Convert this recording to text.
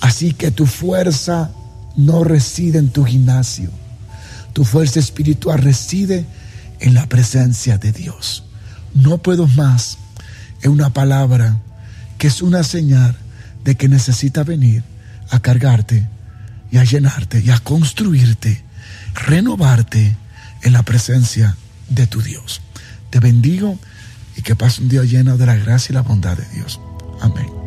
Así que tu fuerza no reside en tu gimnasio. Tu fuerza espiritual reside en la presencia de Dios. No puedo más es una palabra que es una señal de que necesita venir a cargarte y a llenarte y a construirte, renovarte en la presencia de tu Dios. Te bendigo y que pases un día lleno de la gracia y la bondad de Dios. Amén.